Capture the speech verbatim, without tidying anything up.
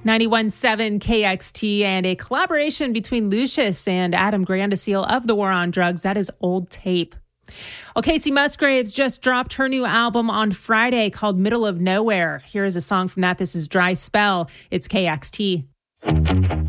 ninety-one point seven K X T and a collaboration between Lucius and Adam Grandiseel of The War on Drugs. That is Old Tape. Well, Casey Musgraves just dropped her new album on Friday called Middle of Nowhere. Here is a song from that. This is Dry Spell. It's K X T.